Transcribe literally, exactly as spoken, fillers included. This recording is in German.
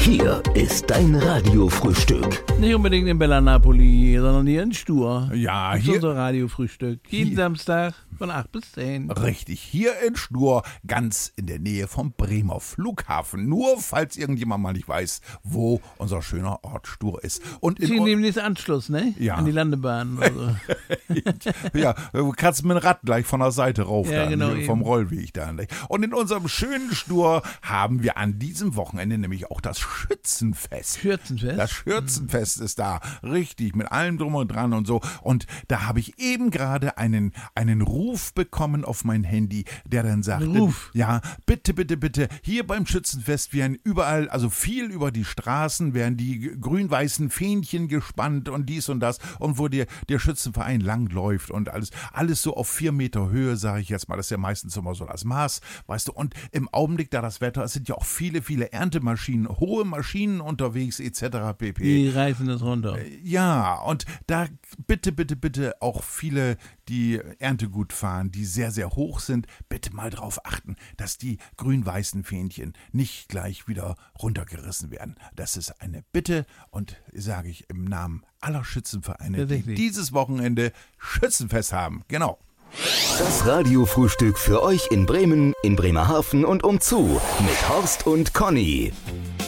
Hier ist dein Radiofrühstück. Nicht unbedingt in Bella Napoli, sondern hier in Stur. Ja, das ist hier. unser Radiofrühstück. Jeden Hier. Samstag von acht bis zehn. Richtig, hier in Stur, ganz in der Nähe vom Bremer Flughafen. Nur falls irgendjemand mal nicht weiß, wo unser schöner Ort Stur ist. Und in Sie o- nehmen jetzt Anschluss, ne? Ja. An die Landebahn. Also. ja, du kannst mit dem Rad gleich von der Seite rauf, Ja, dann, genau, vom eben. Rollweg dann. Und in unserem schönen Stur haben wir an diesem Wochenende nämlich auch das Schützenfest. Schürzenfest. Das Schürzenfest ist da, richtig, mit allem drum und dran und so. Und da habe ich eben gerade einen, einen Ruf bekommen auf mein Handy, der dann sagte, Ein Ruf? ja, bitte, bitte, bitte, hier beim Schützenfest werden überall, also viel über die Straßen, werden die g- grün-weißen Fähnchen gespannt und dies und das. Und wo der, der Schützenverein langläuft und alles, alles so auf vier Meter Höhe, sage ich jetzt mal, das ist ja meistens immer so das Maß, weißt du. Und im Augenblick, da das Wetter, es sind ja auch viele, viele Erntemaschinen, hohe Maschinen unterwegs et cetera pp. Die reißen das runter. Ja, und da bitte, bitte, bitte auch viele, die Erntegut fahren, die sehr, sehr hoch sind, bitte mal drauf achten, dass die grün-weißen Fähnchen nicht gleich wieder runtergerissen werden. Das ist eine Bitte und sage ich im Namen aller Schützenvereine, die Tatsächlich. dieses Wochenende Schützenfest haben. Genau. Das Radiofrühstück für euch in Bremen, in Bremerhaven und umzu mit Horst und Conny.